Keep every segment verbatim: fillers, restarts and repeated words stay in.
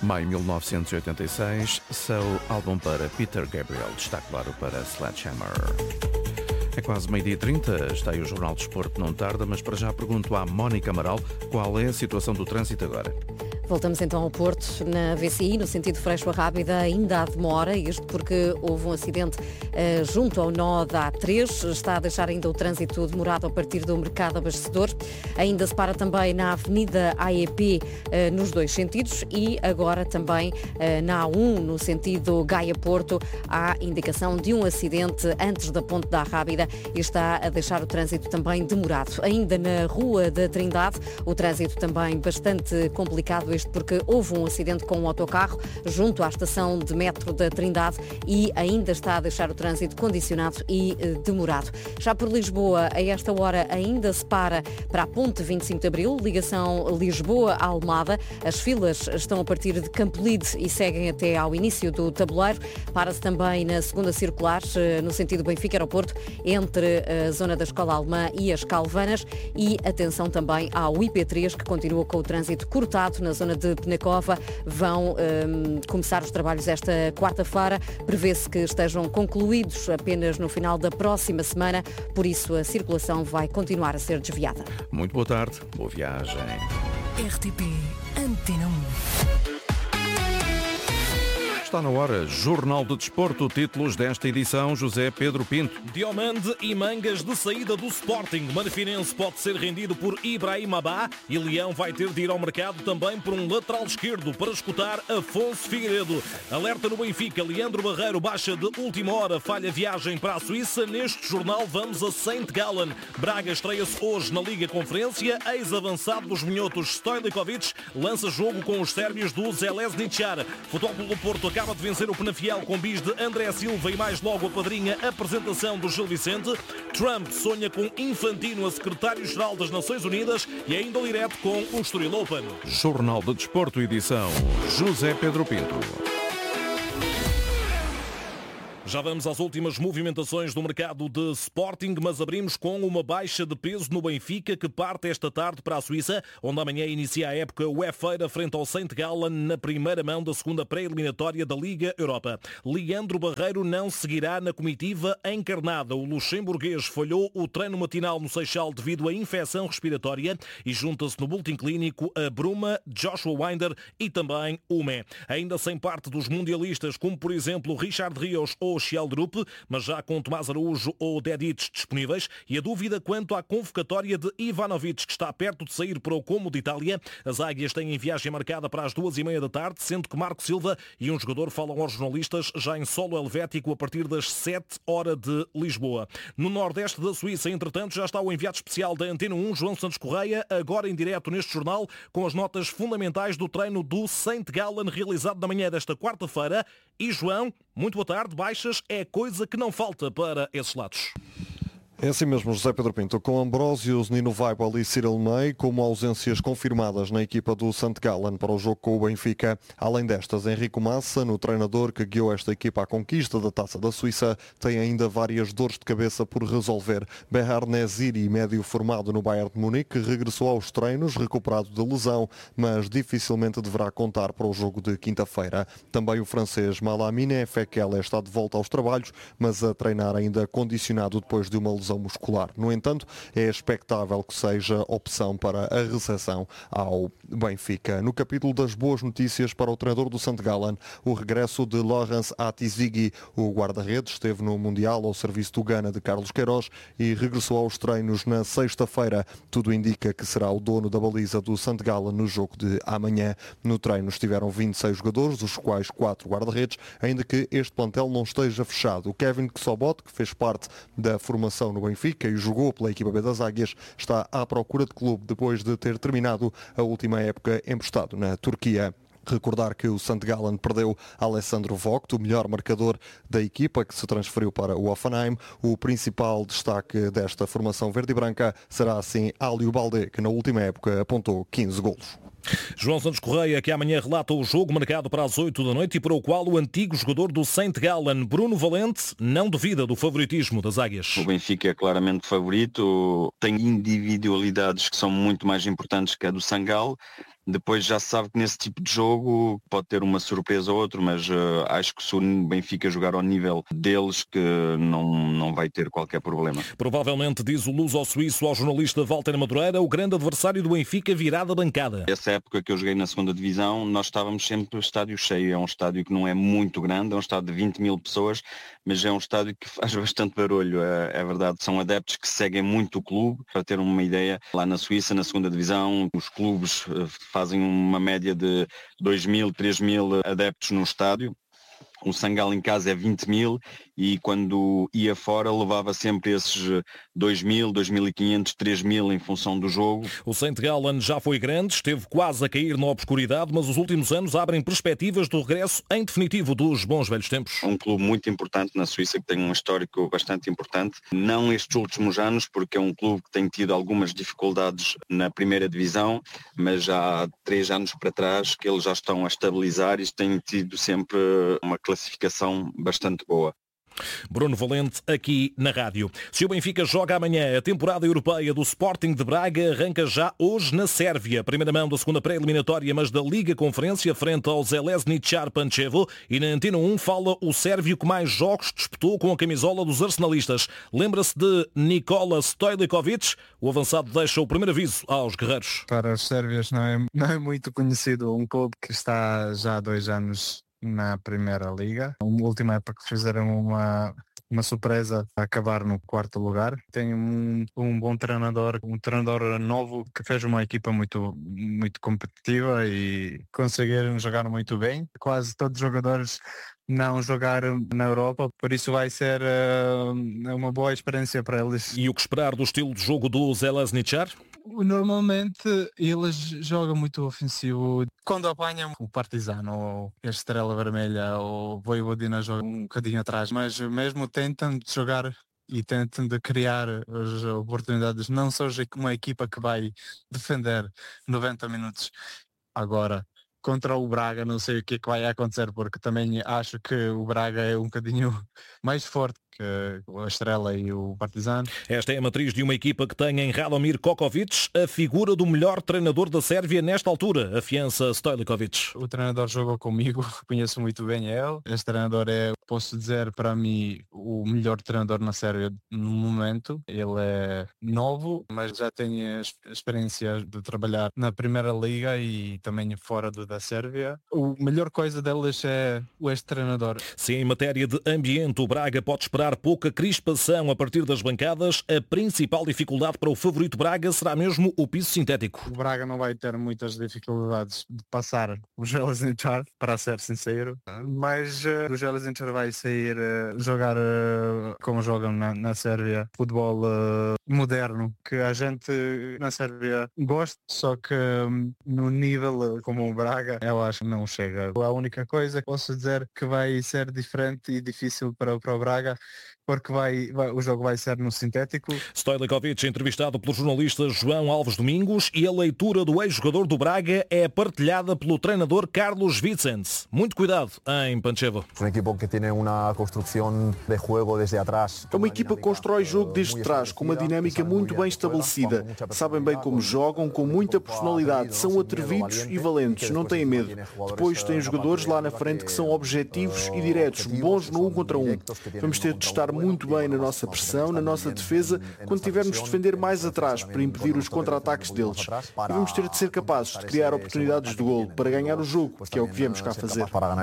Maio mil novecentos e oitenta e seis, seu álbum para Peter Gabriel, destaque claro para Sledgehammer. É quase meio-dia e trinta, está aí o Jornal de Desporto, não tarda, mas para já pergunto à Mónica Amaral qual é a situação do trânsito agora. Voltamos então ao Porto, na V C I, no sentido Freixo a Rábida, ainda há demora, isto porque houve um acidente uh, junto ao nó da A três, está a deixar ainda o trânsito demorado a partir do Mercado Abastecedor. Ainda se para também na Avenida A E P uh, nos dois sentidos e agora também uh, na A um, no sentido Gaia-Porto, há indicação de um acidente antes da Ponte da Rábida e está a deixar o trânsito também demorado. Ainda na Rua da Trindade, o trânsito também bastante complicado, isto porque houve um acidente com um autocarro junto à estação de metro da Trindade e ainda está a deixar o trânsito condicionado e eh, demorado. Já por Lisboa, a esta hora ainda se para para a Ponte vinte e cinco de Abril, ligação Lisboa-Almada. As filas estão a partir de Campolide e seguem até ao início do tabuleiro. Para-se também na segunda circular, eh, no sentido Benfica-Aeroporto, entre a zona da Escola Alemã e as Calvanas. E atenção também ao I P três, que continua com o trânsito cortado na zona de Penacova. Vão um, começar os trabalhos esta quarta-feira. Prevê-se que estejam concluídos apenas no final da próxima semana. Por isso, a circulação vai continuar a ser desviada. Muito boa tarde. Boa viagem. R T P Antena um. Está na hora. Jornal de Desporto. Títulos desta edição, José Pedro Pinto. Diomande e Mangas de saída do Sporting. Marfinense pode ser rendido por Ibrahim Abá e Leão vai ter de ir ao mercado também por um lateral esquerdo para escutar Afonso Figueiredo. Alerta no Benfica. Leandro Barreiro baixa de última hora, falha viagem para a Suíça. Neste jornal vamos a Saint Gallen. Braga estreia-se hoje na Liga Conferência. Ex-avançado dos minhotos Stojkovic lança jogo com os sérvios do Željezničar. Futebol Clube do Porto acaba de vencer o Penafiel com bis de André Silva e mais logo a padrinha apresentação do Gil Vicente. Trump sonha com Infantino a secretário-geral das Nações Unidas e ainda direto com o Estoril Open. Jornal de Desporto, edição José Pedro Pinto. Já vamos às últimas movimentações do mercado de Sporting, mas abrimos com uma baixa de peso no Benfica, que parte esta tarde para a Suíça, onde amanhã inicia a época uefeira frente ao Saint Gallen na primeira mão da segunda pré-eliminatória da Liga Europa. Leandro Barreiro não seguirá na comitiva encarnada. O luxemburguês falhou o treino matinal no Seixal devido à infecção respiratória e junta-se no boletim clínico a Bruma, Joshua Winder e também Ume. Ainda sem parte dos mundialistas, como por exemplo Richard Rios ou Sheldrup, mas já com Tomás Araújo ou Dedic disponíveis, e a dúvida quanto à convocatória de Ivanovic, que está perto de sair para o Como de Itália. As águias têm viagem marcada para as duas e meia da tarde, sendo que Marco Silva e um jogador falam aos jornalistas já em solo helvético a partir das sete horas de Lisboa. No nordeste da Suíça, entretanto, já está o enviado especial da Antena um, João Santos Correia, agora em direto neste jornal, com as notas fundamentais do treino do Saint Gallen, realizado na manhã desta quarta-feira. E João, muito boa tarde, baixas é coisa que não falta para esses lados. É assim mesmo, José Pedro Pinto, com Ambrósios, Nino Weibel e Cyril May como ausências confirmadas na equipa do Saint Gallen para o jogo com o Benfica. Além destas, Henrico Massa, no treinador que guiou esta equipa à conquista da Taça da Suíça, tem ainda várias dores de cabeça por resolver. Behar Neziri, médio formado no Bayern de Munique, regressou aos treinos, recuperado de lesão, mas dificilmente deverá contar para o jogo de quinta-feira. Também o francês Malamine Fekele está de volta aos trabalhos, mas a treinar ainda condicionado depois de uma lesão muscular. No entanto, é expectável que seja opção para a recepção ao Benfica. No capítulo das boas notícias para o treinador do Saint Gallen, o regresso de Laurence Atizigi. O guarda-redes esteve no Mundial ao serviço do Ghana de Carlos Queiroz e regressou aos treinos na sexta-feira. Tudo indica que será o dono da baliza do Saint Gallen no jogo de amanhã. No treino estiveram vinte e seis jogadores, dos quais quatro guarda-redes, ainda que este plantel não esteja fechado. O Kevin Ksobot, que fez parte da formação no Benfica e jogou pela equipa B das Águias, está à procura de clube depois de ter terminado a última época emprestado na Turquia. Recordar que o Saint Gallen perdeu Alessandro Vogt, o melhor marcador da equipa, que se transferiu para o Hoffenheim. O principal destaque desta formação verde e branca será assim Alio Balde, que na última época apontou quinze golos. João Santos Correia, que amanhã relata o jogo marcado para as oito da noite e para o qual o antigo jogador do Saint Gallen, Bruno Valente, não duvida do favoritismo das Águias. O Benfica é claramente favorito, tem individualidades que são muito mais importantes que a do Sangal. Depois já se sabe que nesse tipo de jogo pode ter uma surpresa ou outra, mas uh, acho que se o Benfica jogar ao nível deles, que não, não vai ter qualquer problema. Provavelmente, diz o luso-suíço ao jornalista Walter Madureira, o grande adversário do Benfica virá da bancada. Essa época que eu joguei na segunda divisão, nós estávamos sempre no estádio cheio. É um estádio que não é muito grande, é um estádio de vinte mil pessoas, mas é um estádio que faz bastante barulho, é, é verdade. São adeptos que seguem muito o clube. Para ter uma ideia, lá na Suíça, na segunda divisão, os clubes uh, fazem uma média de dois mil, três mil adeptos no estádio. O Sangal em casa é vinte mil e quando ia fora levava sempre esses dois mil, dois mil e quinhentos, três mil em função do jogo. O Saint Gallen já foi grande, esteve quase a cair na obscuridade, mas os últimos anos abrem perspectivas do regresso em definitivo dos bons velhos tempos. Um clube muito importante na Suíça que tem um histórico bastante importante. Não estes últimos anos, porque é um clube que tem tido algumas dificuldades na primeira divisão, mas já há três anos para trás que eles já estão a estabilizar e têm tido sempre uma classificação bastante boa. Bruno Valente, aqui na rádio. Se o Benfica joga amanhã, a temporada europeia do Sporting de Braga arranca já hoje na Sérvia. Primeira mão da segunda pré-eliminatória, mas da Liga Conferência, frente ao Željezničar Pančevo. E na Antena um fala o sérvio que mais jogos disputou com a camisola dos arsenalistas. Lembra-se de Nikola Stojliković? O avançado deixa o primeiro aviso aos guerreiros. Para os sérvios não é, não é muito conhecido um clube que está já há dois anos na Primeira Liga. Na última época fizeram uma, uma surpresa a acabar no quarto lugar. Tem um, um bom treinador, um treinador novo que fez uma equipa muito, muito competitiva e conseguiram jogar muito bem. Quase todos os jogadores não jogaram na Europa, por isso vai ser uh, uma boa experiência para eles. E o que esperar do estilo de jogo do Željezničar? Normalmente eles jogam muito ofensivo. Quando apanham o Partizan ou a Estrela Vermelha ou o Vojvodina jogam um bocadinho atrás, mas mesmo tentam jogar e tentam de criar as oportunidades. Não seja uma equipa que vai defender noventa minutos. Agora, contra o Braga não sei o que é que vai acontecer, porque também acho que o Braga é um bocadinho mais forte que a Estrela e o Partizan. Esta é a matriz de uma equipa que tem em Radomir Kokovic a figura do melhor treinador da Sérvia nesta altura, afiança Stojliković. O treinador jogou comigo, conheço muito bem ele. Este treinador é, posso dizer, para mim, o melhor treinador na Sérvia no momento. Ele é novo, mas já tem experiência de trabalhar na Primeira Liga e também fora do, da Sérvia. A melhor coisa deles é o ex-treinador. Se em matéria de ambiente o Braga pode esperar pouca crispação a partir das bancadas, a principal dificuldade para o favorito Braga será mesmo o piso sintético. O Braga não vai ter muitas dificuldades de passar o Željezničar, para ser sincero, mas uh, o Željezničar vai sair uh, jogar uh, como jogam na, na Sérvia, futebol uh, moderno, que a gente na Sérvia gosta, só que um, no nível uh, como o Braga, eu acho que não chega. A única coisa que posso dizer que vai ser diferente e difícil para, para o Braga, porque vai, vai, o jogo vai ser no sintético. Stojliković, entrevistado pelo jornalista João Alves Domingos, e a leitura do ex-jogador do Braga é partilhada pelo treinador Carlos Vicente. Muito cuidado em Pančevo. É uma equipa que tem uma construção de jogo desde atrás. É uma equipa que constrói jogo desde trás, com uma dinâmica muito bem estabelecida. Sabem bem como jogam, com muita personalidade, são atrevidos e valentes, não têm medo. Depois têm jogadores lá na frente que são objetivos e diretos, bons no um contra um. Vamos ter de estar muito bem na nossa pressão, na nossa defesa, quando tivermos de defender mais atrás para impedir os contra-ataques deles. E vamos ter de ser capazes de criar oportunidades de golo para ganhar o jogo, que é o que viemos cá fazer.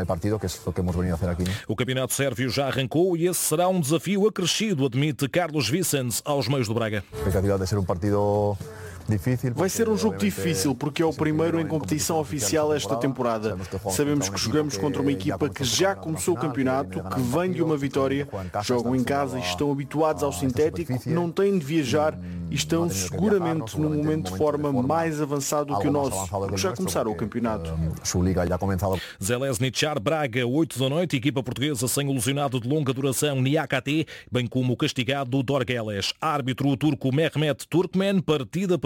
O campeonato sérvio já arrancou e esse será um desafio acrescido, admite Carlos Vicente aos meios do Braga. A expectativa de ser um partido Vai ser um jogo difícil porque é o primeiro em competição oficial esta temporada. Sabemos que jogamos contra uma equipa que já começou o campeonato, que vem de uma vitória, jogam em casa e estão habituados ao sintético, não têm de viajar e estão seguramente num momento de forma mais avançado que o nosso, porque já começaram o campeonato. Željezničar Braga, oito da noite, equipa portuguesa sem o lesionado de longa duração Niakate, bem como o castigado Dorgeles. Árbitro o turco Mehmet Turkmen, partida para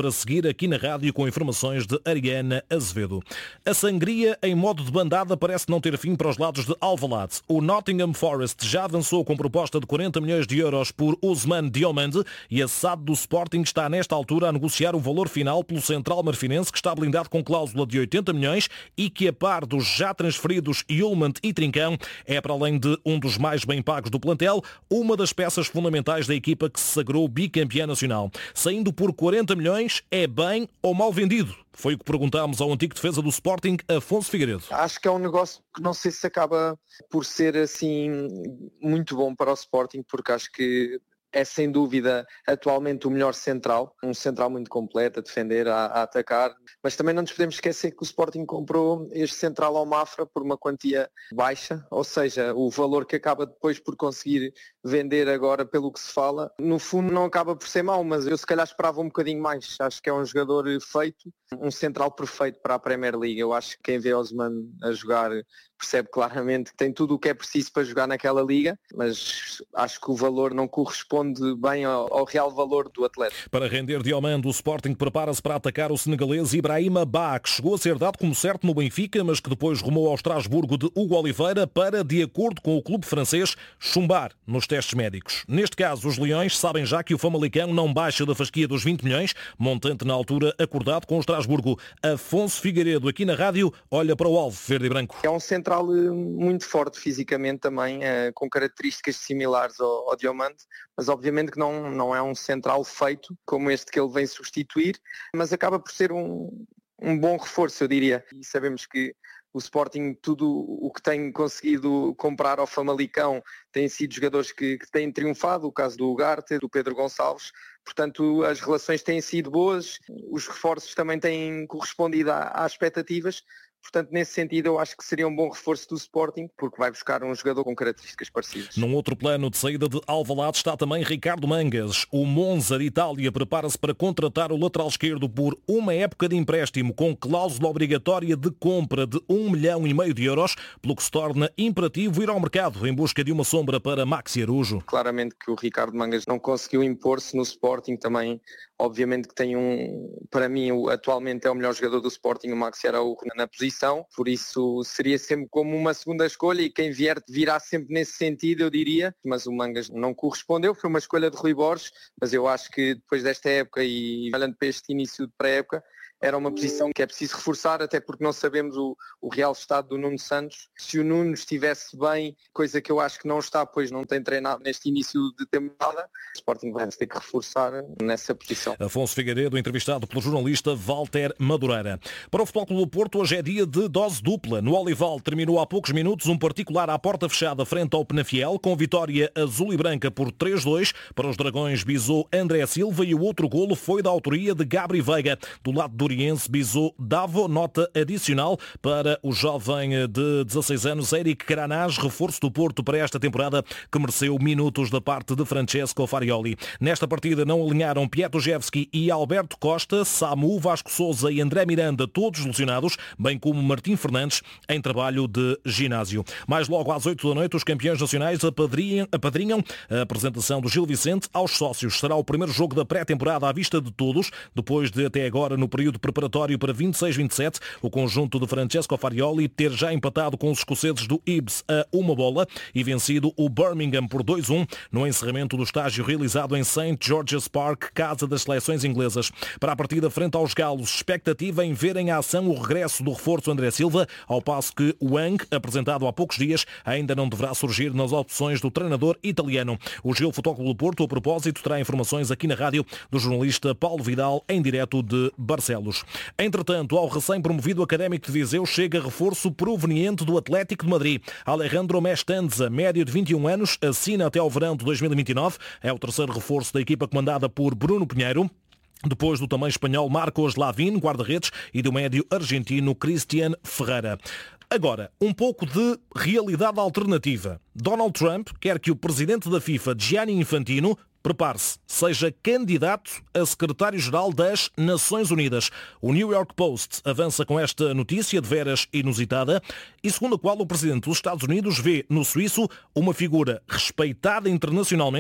a seguir aqui na rádio com informações de Ariana Azevedo. A sangria em modo de bandada parece não ter fim para os lados de Alvalade. O Nottingham Forest já avançou com proposta de quarenta milhões de euros por Ousmane Diomande e a S A D do Sporting está nesta altura a negociar o valor final pelo central marfinense, que está blindado com cláusula de oitenta milhões e que, a par dos já transferidos Yulman e Trincão, é, para além de um dos mais bem pagos do plantel, uma das peças fundamentais da equipa que se sagrou bicampeã nacional. Saindo por quarenta milhões, é bem ou mal vendido? Foi o que perguntámos ao antigo defesa do Sporting, Afonso Figueiredo. Acho que é um negócio que não sei se acaba por ser assim muito bom para o Sporting, porque acho que é sem dúvida atualmente o melhor central, um central muito completo, a defender, a, a atacar, mas também não nos podemos esquecer que o Sporting comprou este central ao Mafra por uma quantia baixa, ou seja, o valor que acaba depois por conseguir vender agora, pelo que se fala, no fundo não acaba por ser mau, mas eu se calhar esperava um bocadinho mais. Acho que é um jogador feito, um central perfeito para a Premier League. Eu acho que quem vê Ousmane a jogar percebe claramente que tem tudo o que é preciso para jogar naquela liga, mas acho que o valor não corresponde bem ao, ao real valor do atleta. Para render Diomande, o Sporting prepara-se para atacar o senegalês Ibrahima Ba, que chegou a ser dado como certo no Benfica, mas que depois rumou ao Estrasburgo de Hugo Oliveira para, de acordo com o clube francês, chumbar nos testes médicos. Neste caso, os Leões sabem já que o Famalicão não baixa da fasquia dos vinte milhões, montante na altura acordado com o Estrasburgo. Afonso Figueiredo, aqui na rádio, olha para o alvo verde e branco. É um central muito forte fisicamente também, com características similares ao, ao Diomande, mas obviamente que não, não é um central feito como este que ele vem substituir, mas acaba por ser um, um bom reforço, eu diria. E sabemos que o Sporting, tudo o que tem conseguido comprar ao Famalicão tem sido jogadores que, que têm triunfado, o caso do Ugarte, do Pedro Gonçalves, portanto as relações têm sido boas, os reforços também têm correspondido às expectativas. Portanto, nesse sentido, eu acho que seria um bom reforço do Sporting, porque vai buscar um jogador com características parecidas. Num outro plano de saída de Alvalade está também Ricardo Mangas. O Monza de Itália prepara-se para contratar o lateral esquerdo por uma época de empréstimo com cláusula obrigatória de compra de um milhão e meio de euros, pelo que se torna imperativo ir ao mercado em busca de uma sombra para Maxi Arujo. Claramente que o Ricardo Mangas não conseguiu impor-se no Sporting também. Obviamente que tem um, para mim, atualmente é o melhor jogador do Sporting, o Maxi Arujo, na posição, por isso seria sempre como uma segunda escolha e quem vier virá sempre nesse sentido, eu diria, mas o Mangas não correspondeu, foi uma escolha de Rui Borges, mas eu acho que depois desta época e olhando para este início de pré-época, era uma posição que é preciso reforçar, até porque não sabemos o, o real estado do Nuno Santos. Se o Nuno estivesse bem, coisa que eu acho que não está, pois não tem treinado neste início de temporada, o Sporting vai ter que reforçar nessa posição. Afonso Figueiredo, entrevistado pelo jornalista Walter Madureira. Para o Futebol Clube do Porto, hoje é dia de dose dupla. No Olival terminou há poucos minutos um particular à porta fechada frente ao Penafiel, com vitória azul e branca por três dois. Para os Dragões, bisou André Silva e o outro golo foi da autoria de Gabri Veiga. Do lado do Oriense, bisou Davo, nota adicional para o jovem de dezasseis anos, Eric Caranás, reforço do Porto para esta temporada, que mereceu minutos da parte de Francesco Farioli. Nesta partida não alinharam Pietruszewski e Alberto Costa, Samu, Vasco Sousa e André Miranda, todos lesionados, bem como Martim Fernandes, em trabalho de ginásio. Mais logo às oito da noite, os campeões nacionais apadrinham, apadrinham a apresentação do Gil Vicente aos sócios. Será o primeiro jogo da pré-temporada à vista de todos, depois de até agora, no período preparatório para vinte e seis vinte e sete, o conjunto de Francesco Farioli ter já empatado com os escoceses do Ibs a uma bola e vencido o Birmingham por dois a um no encerramento do estágio realizado em Saint George's Park, casa das seleções inglesas. Para a partida frente aos galos, expectativa em ver em ação o regresso do reforço André Silva, ao passo que o Wang, apresentado há poucos dias, ainda não deverá surgir nas opções do treinador italiano. O Gil Futebol Clube do Porto, a propósito, terá informações aqui na rádio do jornalista Paulo Vidal, em direto de Barcelos. Entretanto, ao recém-promovido Académico de Viseu chega reforço proveniente do Atlético de Madrid. Alejandro Mestanza, médio de vinte e um anos, assina até ao verão de dois mil e vinte e nove. É o terceiro reforço da equipa comandada por Bruno Pinheiro, depois do também espanhol Marcos Lavin, guarda-redes, e do médio argentino Cristian Ferreira. Agora, um pouco de realidade alternativa. Donald Trump quer que o presidente da FIFA, Gianni Infantino, prepare-se, seja candidato a secretário-geral das Nações Unidas. O New York Post avança com esta notícia de veras inusitada e segundo a qual o presidente dos Estados Unidos vê no suíço uma figura respeitada internacionalmente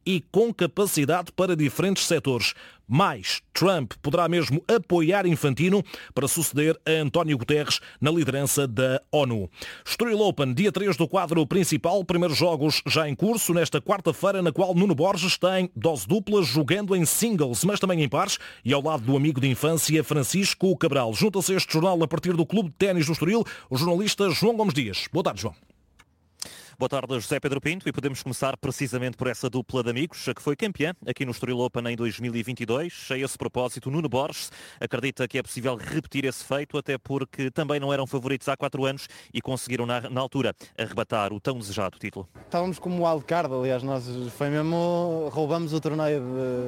e com capacidade para diferentes setores. Mais, Trump poderá mesmo apoiar Infantino para suceder a António Guterres na liderança da ONU. Estoril Open, dia três do quadro principal, primeiros jogos já em curso nesta quarta-feira, na qual Nuno Borges tem dose dupla jogando em singles, mas também em pares, e ao lado do amigo de infância Francisco Cabral. Junta-se a este jornal a partir do Clube de Ténis do Estoril, o jornalista João Gomes Dias. Boa tarde, João. Boa tarde, José Pedro Pinto, e podemos começar precisamente por essa dupla de amigos, que foi campeã aqui no Estoril Open em dois mil e vinte e dois. A esse propósito, Nuno Borges acredita que é possível repetir esse feito, até porque também não eram favoritos há quatro anos e conseguiram, na, na altura, arrebatar o tão desejado título. Estávamos como wildcard, aliás, nós foi mesmo, roubamos o torneio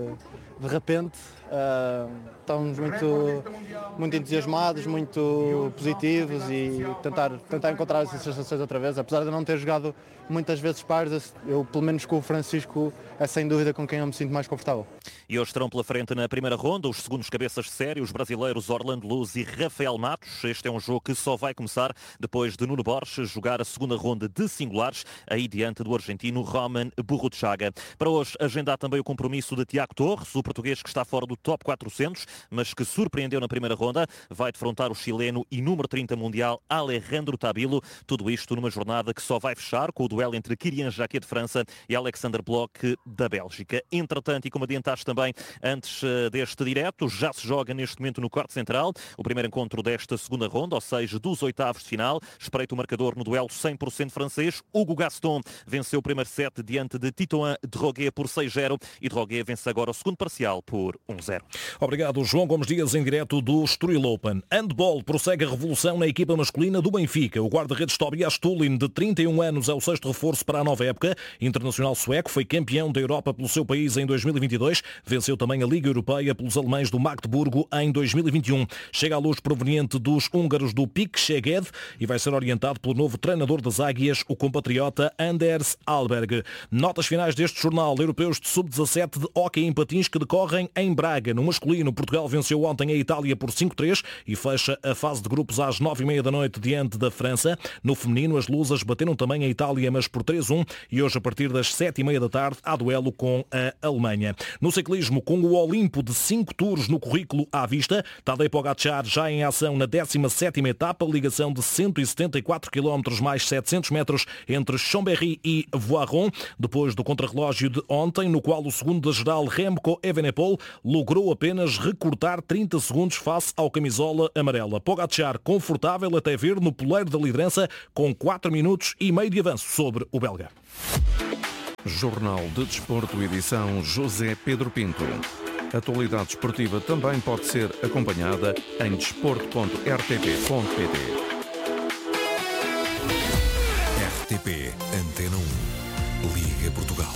de, de repente. Uh, estávamos muito, muito entusiasmados, muito positivos e tentar, tentar encontrar essas sensações outra vez. Apesar de não ter jogado muitas vezes pares, eu pelo menos com o Francisco é sem dúvida com quem eu me sinto mais confortável. E hoje estarão pela frente na primeira ronda os segundos cabeças de série, os brasileiros Orlando Luz e Rafael Matos. Este é um jogo que só vai começar depois de Nuno Borges jogar a segunda ronda de singulares, aí diante do argentino Roman Burruchaga. Para hoje, agendar também o compromisso de Tiago Torres, o português que está fora do top quatrocentos, mas que surpreendeu na primeira ronda, vai defrontar o chileno e número trinta mundial Alejandro Tabilo. Tudo isto numa jornada que só vai fechar com o duelo entre Kylian Jacquet de França e Alexander Bloch da Bélgica. Entretanto, e como adiantaste também antes deste direto, já se joga neste momento no corte central o primeiro encontro desta segunda ronda, ou seja, dos oitavos de final. Espreita o marcador no duelo cem por cento francês. Hugo Gaston venceu o primeiro set diante de Titoan Droguet por seis zero e Droguet vence agora o segundo parcial por um zero. Obrigado, João Gomes Dias, em direto do Estoril Open. Handball prossegue a revolução na equipa masculina do Benfica. O guarda-redes Tobias Tullin, de trinta e um anos, é o sexto reforço para a nova época. Internacional sueco, foi campeão da Europa pelo seu país em dois mil e vinte e dois. Venceu também a Liga Europeia pelos alemães do Magdeburgo em dois mil e vinte e um. Chega à luz proveniente dos húngaros do P I C Szeged e vai ser orientado pelo novo treinador das Águias, o compatriota Anders Alberg. Notas finais deste jornal. Europeus de sub dezassete de hóquei em patins que decorrem em Braga. No masculino, Portugal venceu ontem a Itália por cinco três e fecha a fase de grupos às nove e meia da noite diante da França. No feminino, as lusas bateram também a Itália, mas por três um, e hoje a partir das sete e meia da tarde há duelo com a Alemanha. No ciclismo, com o Olimpo de cinco tours no currículo à vista, Tadej Pogačar já em ação na décima sétima etapa, ligação de cento e setenta e quatro quilómetros mais setecentos metros entre Chambéry e Voiron, depois do contrarrelógio de ontem, no qual o segundo da geral Remco Evenepoel logrou apenas recortar trinta segundos face ao camisola amarela. Pogačar confortável até ver no poleiro da liderança com quatro minutos e meio de avanço sobre o belga. Jornal de Desporto, edição José Pedro Pinto. A atualidade esportiva também pode ser acompanhada em desporto ponto r t p ponto p t. R T P Antena um. Liga Portugal.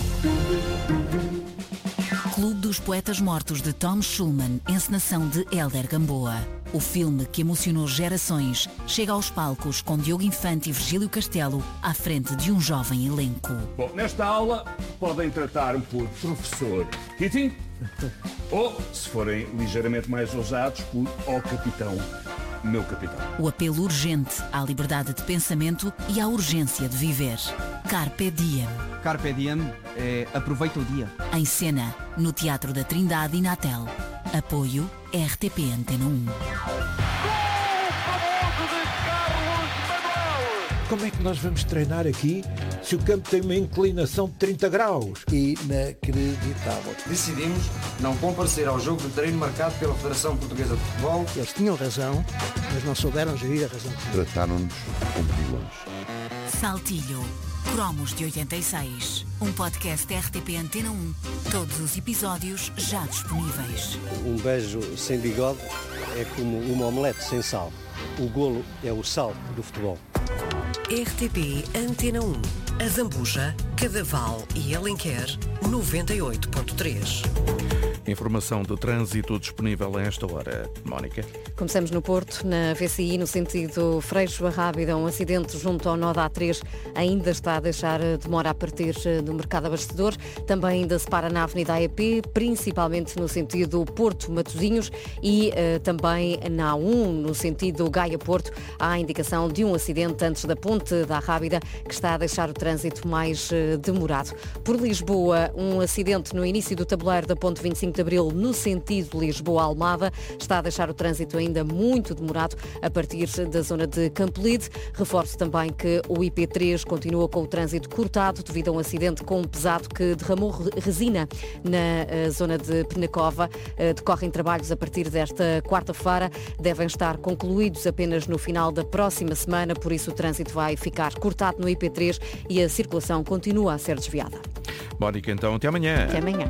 Clube dos Poetas Mortos de Tom Schulman, encenação de Hélder Gamboa. O filme que emocionou gerações chega aos palcos com Diogo Infante e Virgílio Castelo à frente de um jovem elenco. Bom, nesta aula podem tratar-me por professor Kitty ou, se forem ligeiramente mais ousados, por ó capitão, meu capitão. O apelo urgente à liberdade de pensamento e à urgência de viver. Carpe Diem. Carpe Diem é aproveita o dia. Em cena, no Teatro da Trindade e na Tel. Apoio R T P Antena um. Como é que nós vamos treinar aqui se o campo tem uma inclinação de trinta graus? Inacreditável. Decidimos não comparecer ao jogo de treino marcado pela Federação Portuguesa de Futebol. Eles tinham razão, mas não souberam gerir a razão. Trataram-nos como vilões. Saltilho. Cromos de oitenta e seis. Um podcast R T P Antena um. Todos os episódios já disponíveis. Um beijo sem bigode é como uma omelete sem sal. O golo é o sal do futebol. R T P Antena um. A Zambuja, Cadaval e Alenquer, noventa e oito ponto três. Informação de trânsito disponível a esta hora. Mónica. Começamos no Porto, na V C I, no sentido Freixo a Rábida. Um acidente junto ao nó da A três ainda está a deixar demora a partir do Mercado Abastecedor. Também ainda se para na Avenida A E P, principalmente no sentido Porto-Matosinhos e uh, também na A um, no sentido Gaia-Porto. Há a indicação de um acidente antes da Ponte da Rábida que está a deixar o trânsito mais uh, demorado. Por Lisboa, um acidente no início do tabuleiro da Ponte vinte e cinco de Abril no sentido Lisboa-Almada está a deixar o trânsito ainda muito demorado a partir da zona de Campolide. Reforço também que o I P três continua com o trânsito cortado devido a um acidente com um pesado que derramou resina na uh, zona de Penacova. Uh, decorrem trabalhos a partir desta quarta-feira. Devem estar concluídos apenas no final da próxima semana, por isso o trânsito vai ficar cortado no I P três e a circulação continua a ser desviada. Mónica, então, até amanhã. Até amanhã.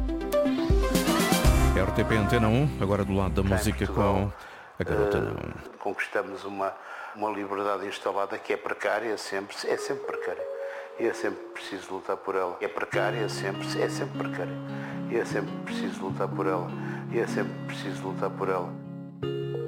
R T P Antena um, agora do lado da música com a Garota Não. Uh, conquistamos uma, uma liberdade instalada que é precária, sempre, é sempre precária. E é sempre preciso lutar por ela. É precária, sempre, é sempre precária. E é sempre preciso lutar por ela. E é sempre preciso lutar por ela.